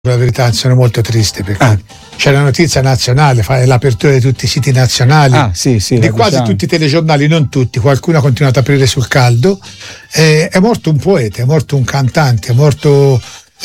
la verità sono molto triste perché c'è la notizia nazionale, l'apertura di tutti i siti nazionali, di quasi tutti i telegiornali, non tutti, qualcuno ha continuato ad aprire sul caldo. È morto un poeta, è morto un cantante, è morto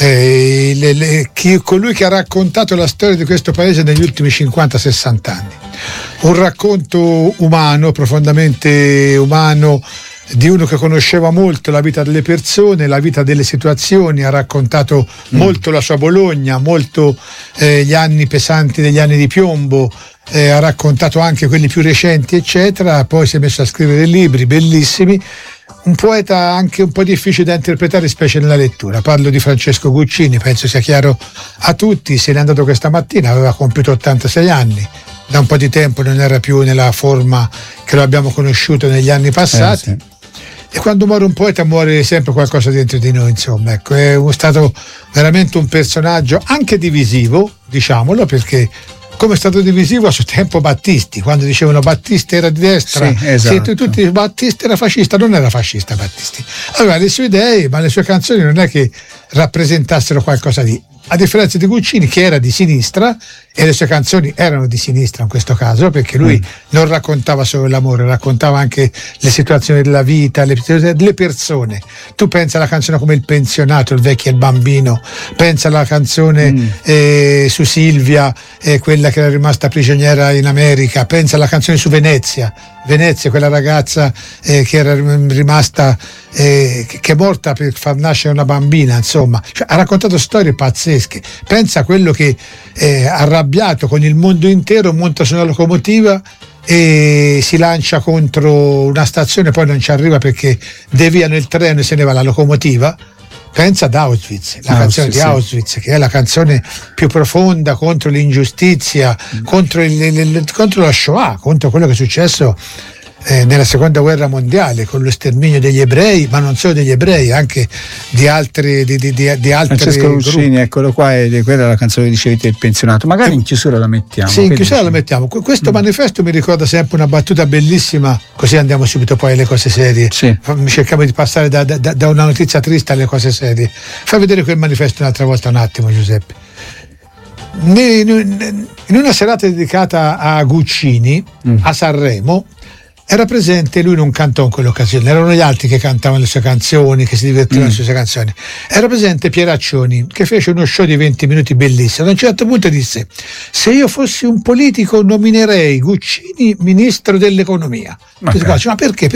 colui che ha raccontato la storia di questo paese negli ultimi 50-60 anni. Un racconto umano, profondamente umano, di uno che conosceva molto la vita delle persone, la vita delle situazioni, ha raccontato molto la sua Bologna, molto gli anni pesanti degli anni di piombo, ha raccontato anche quelli più recenti, eccetera. Poi si è messo a scrivere libri bellissimi, un poeta anche un po' difficile da interpretare, specie nella lettura. Parlo di Francesco Guccini, penso sia chiaro a tutti. Se n'è andato questa mattina, aveva compiuto 86 anni. Da un po' di tempo non era più nella forma che lo abbiamo conosciuto negli anni passati. E quando muore un poeta muore sempre qualcosa dentro di noi, insomma, ecco, è stato veramente un personaggio anche divisivo, diciamolo, perché come è stato divisivo a suo tempo Battisti, quando dicevano Battisti era di destra, tutti Battisti era fascista. Non era fascista Battisti, aveva le sue idee, ma le sue canzoni non è che rappresentassero qualcosa di, a differenza di Guccini, che era di sinistra, e le sue canzoni erano di sinistra in questo caso, perché lui non raccontava solo l'amore, raccontava anche le situazioni della vita, delle persone. Tu pensa alla canzone come Il pensionato, Il vecchio e il bambino, pensa alla canzone su Silvia, quella che era rimasta prigioniera in America, pensa alla canzone su Venezia, quella ragazza che era rimasta che è morta per far nascere una bambina, insomma, cioè, ha raccontato storie pazzesche. Pensa a quello che arrabbiato con il mondo intero monta su una locomotiva e si lancia contro una stazione, poi non ci arriva perché deviano il treno e se ne va la locomotiva. Pensa ad Auschwitz, la canzone di Auschwitz, che è la canzone più profonda contro l'ingiustizia, contro la Shoah, contro quello che è successo nella seconda guerra mondiale, con lo sterminio degli ebrei, ma non solo degli ebrei, anche di altri Francesco Guccini, eccolo qua, e quella è la canzone che dicevi te, Il pensionato. Magari in chiusura la mettiamo. Sì, in chiusura la mettiamo. Questo manifesto mi ricorda sempre una battuta bellissima, così andiamo subito poi alle cose serie. Cerchiamo di passare da una notizia triste alle cose serie. Fai vedere quel manifesto un'altra volta, un attimo, Giuseppe. In una serata dedicata a Guccini a Sanremo, era presente, lui non cantò in quell'occasione, erano gli altri che cantavano le sue canzoni, che si divertivano sulle sue canzoni. Era presente Pieraccioni, che fece uno show di 20 minuti bellissimo. Ad un certo punto disse: se io fossi un politico nominerei Guccini ministro dell'economia. Ma perché?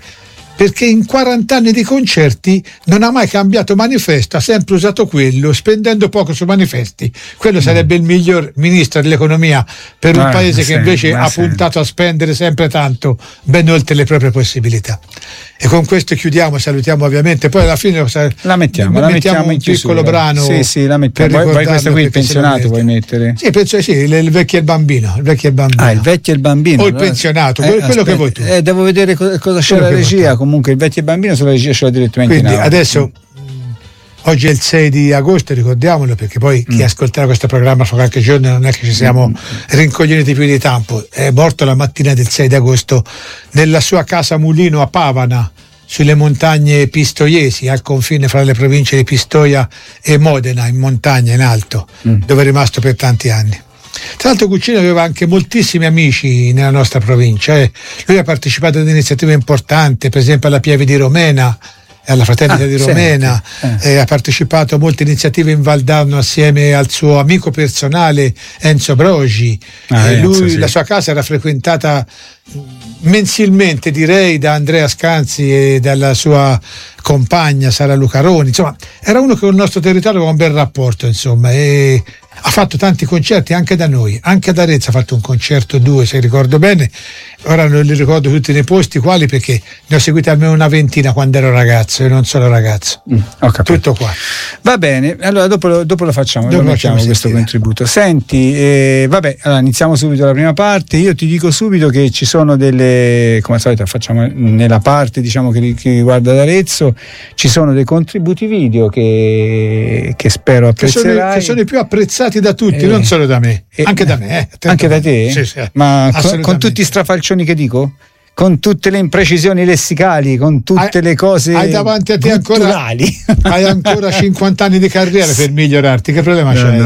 Perché in 40 anni di concerti non ha mai cambiato manifesto, ha sempre usato quello, spendendo poco su manifesti. Quello sarebbe il miglior ministro dell'economia per un paese che invece ha puntato a spendere sempre tanto, ben oltre le proprie possibilità. E con questo chiudiamo, salutiamo ovviamente, poi alla fine la mettiamo un in piccolo brano. Sì, la mettiamo. Vuoi questo qui, Il pensionato, vuoi mettere? Sì, penso il vecchio e il bambino. Il vecchio e il bambino. O il pensionato, quello che vuoi tu. Devo vedere cosa c'è la regia. Comunque Il vecchio e il bambino sulla regia ce l'ha direttamente. Quindi adesso oggi è il 6 di agosto, ricordiamolo, perché poi chi ascolterà questo programma fra qualche giorno non è che ci siamo rincoglioniti più di tanto. È morto la mattina del 6 di agosto nella sua casa mulino a Pavana, sulle montagne pistoiesi, al confine fra le province di Pistoia e Modena, in montagna, in alto, dove è rimasto per tanti anni. Tra l'altro Guccini aveva anche moltissimi amici nella nostra provincia. Lui ha partecipato ad iniziative importanti, per esempio alla Pieve di Romena, alla Fraternità di Romena, ha partecipato a molte iniziative in Valdarno assieme al suo amico personale Enzo Brogi. La sua casa era frequentata mensilmente, direi, da Andrea Scanzi e dalla sua compagna Sara Lucaroni. Insomma, era uno che con il nostro territorio aveva un bel rapporto, insomma, e ha fatto tanti concerti anche da noi, anche ad Arezzo ha fatto un concerto, 2 se ricordo bene. Ora non li ricordo tutti nei posti quali, perché ne ho seguiti almeno una ventina quando ero ragazzo e non solo ragazzo. Tutto qua. Va bene, allora dopo lo facciamo, lo mettiamo questo contributo. Senti, allora iniziamo subito la prima parte. Io ti dico subito che ci sono delle, come al solito facciamo nella parte, diciamo, che riguarda l'Arezzo, ci sono dei contributi video che spero apprezzerai, che sono i più apprezzati da tutti, non solo da me, anche da me. Anche da te? Sì. Ma con tutti i strafalcioni che dico? con tutte le imprecisioni lessicali, con tutte le cose hai davanti a te culturali. Hai ancora 50 anni di carriera per migliorarti, che problema c'è?